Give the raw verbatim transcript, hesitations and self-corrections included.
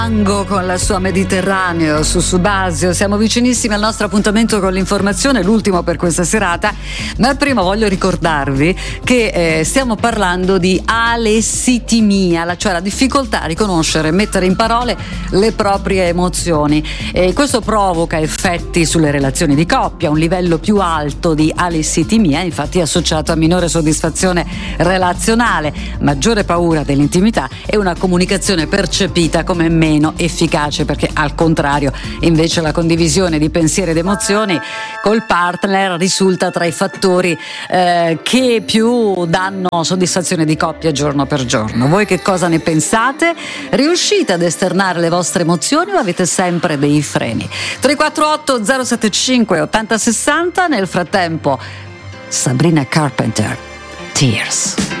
Tango con la sua Mediterraneo su Subasio. Siamo vicinissimi al nostro appuntamento con l'informazione, l'ultimo per questa serata, ma prima voglio ricordarvi che eh, stiamo parlando di alessitimia, cioè la difficoltà a riconoscere e mettere in parole le proprie emozioni, e questo provoca effetti sulle relazioni di coppia. Un livello più alto di alessitimia infatti è associato a minore soddisfazione relazionale, maggiore paura dell'intimità e una comunicazione percepita come meno efficace, perché al contrario invece la condivisione di pensieri ed emozioni col partner risulta tra i fattori eh, che più danno soddisfazione di coppia giorno per giorno. Voi che cosa ne pensate? Riuscite ad esternare le vostre emozioni o avete sempre dei freni? tre quattro otto zero sette cinque ottanta sessanta. Nel frattempo Sabrina Carpenter, Tears.